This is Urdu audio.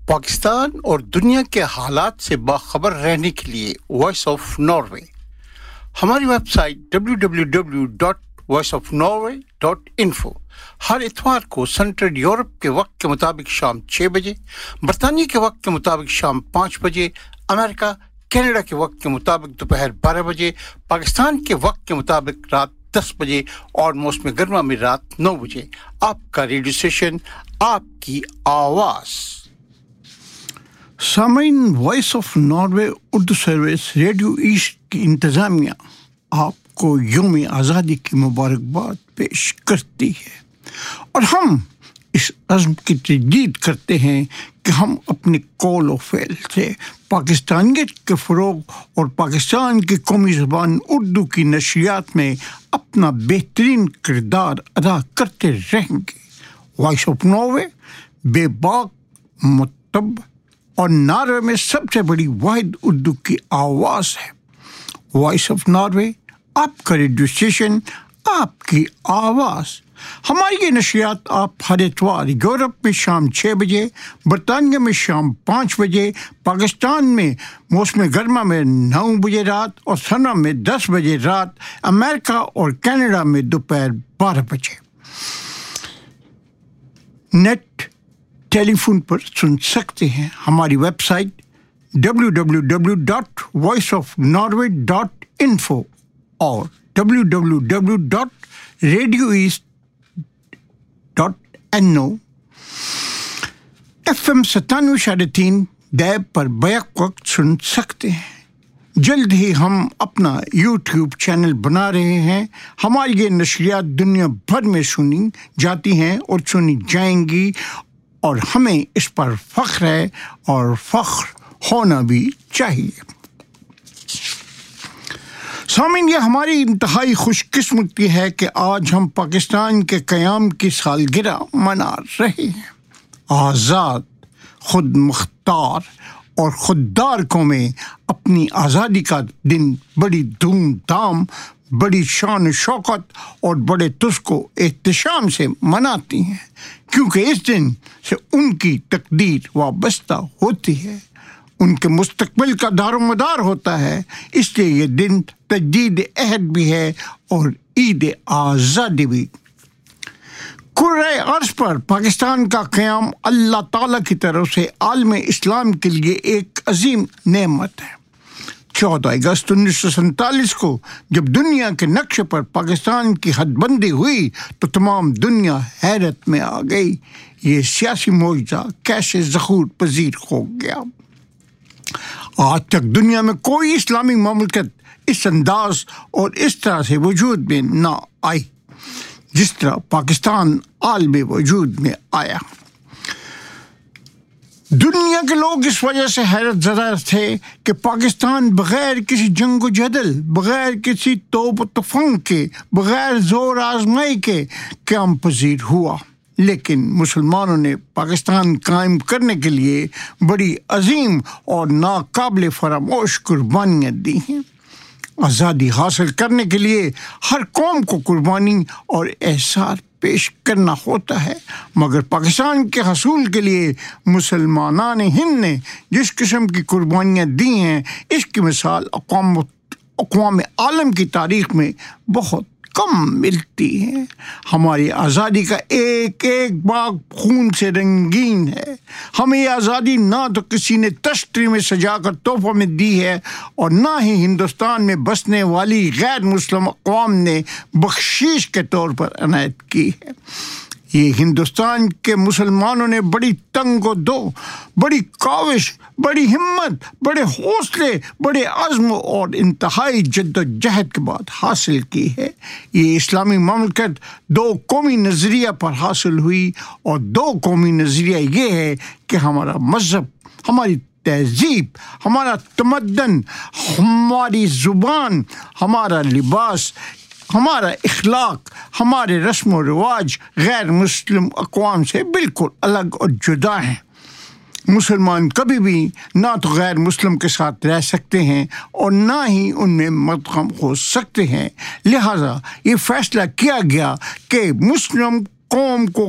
پاکستان اور دنیا کے حالات سے باخبر رہنے کے لیے وائس آف ناروے ہماری ویب سائٹ www.voiceofnorway.info ہر اتوار کو سنٹرل یورپ کے وقت کے مطابق شام 6 بجے، برطانیہ کے وقت کے مطابق شام 5 بجے، امریکہ کینیڈا کے وقت کے مطابق دوپہر 12 بجے، پاکستان کے وقت کے مطابق رات 10 بجے اور موسم گرما میں رات 9 بجے آپ کا ریڈیو اسٹیشن، آپ کی آواز۔ سامعین، voice of Norway Urdu service radio asset کی انتظامیہ آپ کو یوم آزادی کی مبارکباد پیش کرتی ہے، اور ہم اس عزم کی تجدید کرتے ہیں کہ ہم اپنے قول و فعل سے پاکستانیت کے فروغ اور پاکستان کی قومی زبان اردو کی نشریات میں اپنا بہترین کردار ادا کرتے رہیں گے۔ وائس آف ناروے بے باک، متب اور ناروے میں سب سے بڑی واحد اردو کی آواز ہے۔ وائس آف ناروے، آپ کا ریڈیو اسٹیشن، آپ کی آواز۔ ہماری یہ نشریات آپ ہر اتوار یورپ میں شام 6 بجے، برطانیہ میں شام 5 بجے، پاکستان میں موسم گرما میں 9 بجے رات اور سنا میں 10 بجے رات، امریکہ اور کینیڈا میں دوپہر 12 بجے نیٹ ٹیلی فون پر سن سکتے ہیں۔ ہماری ویب سائٹ www.voiceofnorway.info اور www.radioeast.no FM 97.3 دیب پر بیک وقت سن سکتے ہیں۔ جلد ہی ہم اپنا یوٹیوب چینل بنا رہے ہیں۔ ہماری یہ نشریات دنیا بھر میں سنی جاتی ہیں اور سنی جائیں گی، اور ہمیں اس پر فخر ہے اور فخر ہونا بھی چاہیے۔ سامعین، یہ ہماری انتہائی خوش قسمتی ہے کہ آج ہم پاکستان کے قیام کی سالگرہ منا رہے ہیں۔ آزاد، خود مختار اور خوددار قومیں اپنی آزادی کا دن بڑی دھوم دھام، بڑی شان و شوکت اور بڑے تسک و احتشام سے مناتی ہیں، کیونکہ اس دن سے ان کی تقدیر وابستہ ہوتی ہے، ان کے مستقبل کا دار و مدار ہوتا ہے۔ اس لیے یہ دن تجدید عہد بھی ہے اور عید آزادی بھی۔ کرۂ ارض پر پاکستان کا قیام اللہ تعالیٰ کی طرف سے عالم اسلام کے لیے ایک عظیم نعمت ہے۔ 14 اگست 1947 کو جب دنیا کے نقشے پر پاکستان کی حد بندی ہوئی تو تمام دنیا حیرت میں آ گئی۔ یہ سیاسی معجزہ کیسے ظہور پذیر ہو گیا؟ آج تک دنیا میں کوئی اسلامی مملکت اس انداز اور اس طرح سے وجود میں نہ آئی جس طرح پاکستان عالم وجود میں آیا۔ دنیا کے لوگ اس وجہ سے حیرت زدہ تھے کہ پاکستان بغیر کسی جنگ و جدل، بغیر کسی توپ و تفنگ کے، بغیر زور آزمائی کے قیام پذیر ہوا، لیکن مسلمانوں نے پاکستان قائم کرنے کے لیے بڑی عظیم اور ناقابل فراموش قربانیاں دی ہیں۔ آزادی حاصل کرنے کے لیے ہر قوم کو قربانی اور احسار پیش کرنا ہوتا ہے، مگر پاکستان کے حصول کے لیے مسلمانان ہند نے جس قسم کی قربانیاں دی ہیں، اس کی مثال اقوام عالم کی تاریخ میں بہت کم ملتی ہے۔ ہماری آزادی کا ایک ایک باغ خون سے رنگین ہے۔ ہمیں یہ آزادی نہ تو کسی نے تشتری میں سجا کر تحفہ میں دی ہے، اور نہ ہی ہندوستان میں بسنے والی غیر مسلم اقوام نے بخشش کے طور پر عنایت کی ہے۔ یہ ہندوستان کے مسلمانوں نے بڑی تنگ و دو، بڑی کاوش، بڑی ہمت، بڑے حوصلے، بڑے عزم اور انتہائی جد و جہد کے بعد حاصل کی ہے۔ یہ اسلامی مملکت 2 قومی نظریہ پر حاصل ہوئی، اور 2 قومی نظریہ یہ ہے کہ ہمارا مذہب، ہماری تہذیب، ہمارا تمدن، ہماری زبان، ہمارا لباس، ہمارا اخلاق، ہمارے رسم و رواج غیر مسلم اقوام سے بالکل الگ اور جدا ہیں۔ مسلمان کبھی بھی نہ تو غیر مسلم کے ساتھ رہ سکتے ہیں اور نہ ہی ان میں مدغم ہو سکتے ہیں۔ لہٰذا یہ فیصلہ کیا گیا کہ مسلم قوم کو